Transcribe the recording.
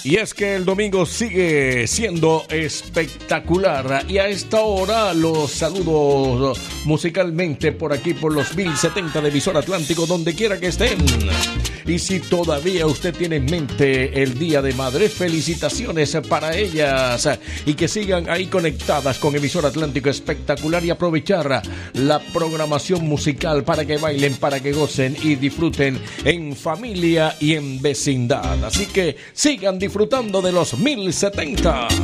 Y es que el domingo sigue siendo espectacular y a esta hora los saludo musicalmente por aquí por los 1070 de Visor Atlántico, donde quiera que estén. Y si todavía usted tiene en mente el Día de Madre, felicitaciones para ellas y que sigan ahí conectadas con Emisor Atlántico espectacular y aprovechar la programación musical para que bailen, para que gocen y disfruten en familia y en vecindad. Así que sigan disfrutando de los 1070.